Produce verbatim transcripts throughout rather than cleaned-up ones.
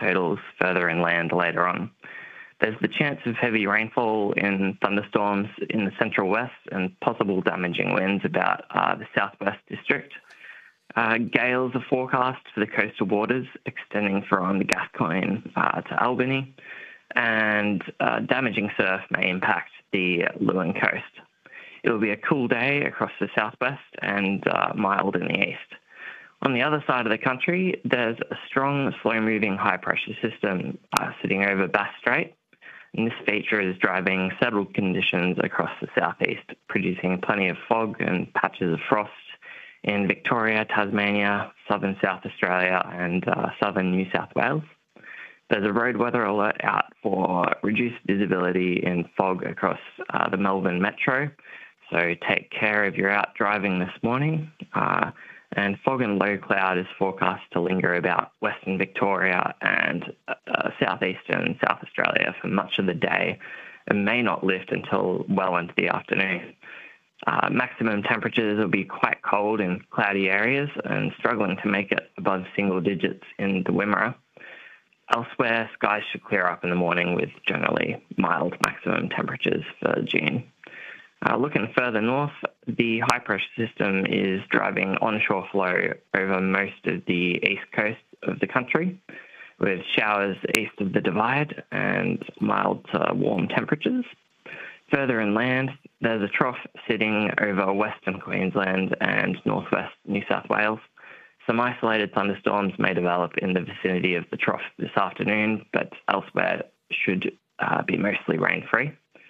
totals further inland later on. There's the chance of heavy rainfall in thunderstorms in the central west and possible damaging winds about uh, the southwest district. Uh, gales are forecast for the coastal waters extending from the Gascoyne uh, to Albany, and uh, damaging surf may impact the Lewin coast. It'll be a cool day across the southwest and uh, mild in the east. On the other side of the country, there's a strong, slow-moving high-pressure system uh, sitting over Bass Strait, and this feature is driving settled conditions across the southeast, producing plenty of fog and patches of frost in Victoria, Tasmania, southern South Australia, and uh, southern New South Wales. There's a road weather alert out for reduced visibility in fog across uh, the Melbourne metro, so take care if you're out driving this morning. Uh, and fog and low cloud is forecast to linger about Western Victoria and uh, southeastern South Australia for much of the day and may not lift until well into the afternoon. Uh, maximum temperatures will be quite cold in cloudy areas and struggling to make it above single digits in the Wimmera. Elsewhere, skies should clear up in the morning with generally mild maximum temperatures for June. Uh, looking further north, the high-pressure system is driving onshore flow over most of the east coast of the country, with showers east of the Divide and mild to warm temperatures. Further inland, there's a trough sitting over western Queensland and northwest New South Wales. Some isolated thunderstorms may develop in the vicinity of the trough this afternoon, but elsewhere should uh, be mostly rain-free.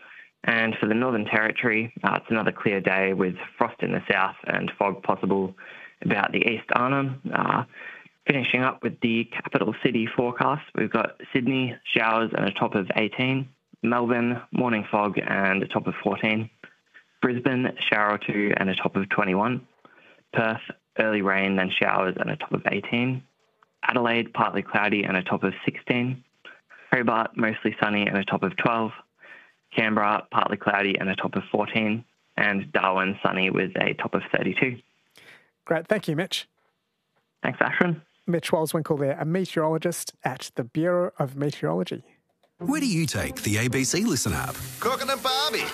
And for the Northern Territory, uh, it's another clear day with frost in the south and fog possible about the East Arnhem. Uh, finishing up with the capital city forecast, we've got Sydney, showers and a top of eighteen. Melbourne, morning fog and a top of fourteen. Brisbane, shower or two and a top of twenty-one. Perth, early rain, then showers and a top of eighteen. Adelaide, partly cloudy and a top of sixteen. Hobart, mostly sunny and a top of twelve. Canberra, partly cloudy and a top of fourteen. And Darwin, sunny with a top of thirty-two. Great. Thank you, Mitch. Thanks, Ashwin. Mitch Walswinkle there, a meteorologist at the Bureau of Meteorology. Where do you take the A B C Listen app? Cooking and Barbie.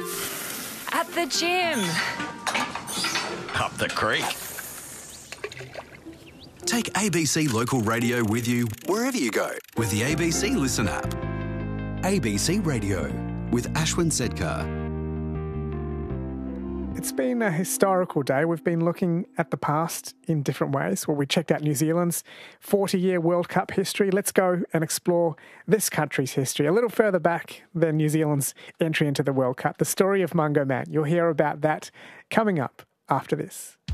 At the gym. Up the creek. Take A B C Local Radio with you wherever you go with the A B C Listen app. A B C Radio with Ashwin Sedkar. It's been a historical day. We've been looking at the past in different ways. Well, we checked out New Zealand's forty-year World Cup history. Let's go and explore this country's history a little further back than New Zealand's entry into the World Cup. The story of Mungo Man. You'll hear about that coming up after this.